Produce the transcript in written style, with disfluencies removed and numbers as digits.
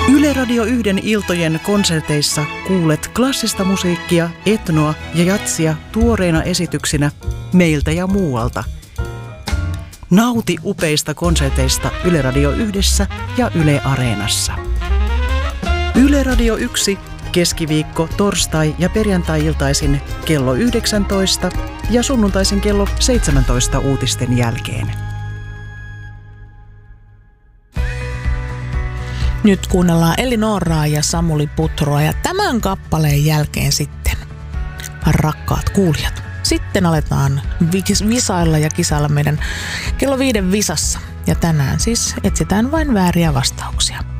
Yle Radio 1 iltojen konserteissa kuulet klassista musiikkia, etnoa ja jatsia tuoreina esityksinä meiltä ja muualta. Nauti upeista konserteista Yle Radio 1 ja Yle Areenassa. Yle Radio 1 keskiviikko, torstai ja perjantai-iltaisin kello 19 ja sunnuntaisin kello 17 uutisten jälkeen. Nyt kuunnellaan Elinoraa ja Samuli Putroa ja tämän kappaleen jälkeen sitten, rakkaat kuulijat, sitten aletaan visailla ja kisailla meidän kello 5 visassa. Ja tänään siis etsitään vain vääriä vastauksia.